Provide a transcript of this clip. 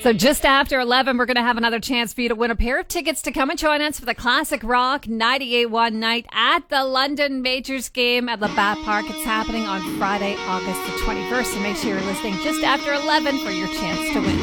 So just after 11, we're going to have another chance for you to win a pair of tickets to come and join us for the Classic Rock 98.1 night at the London Majors game at Labatt Park. It's happening on Friday, August the 21st. So make sure you're listening just after 11 for your chance to win.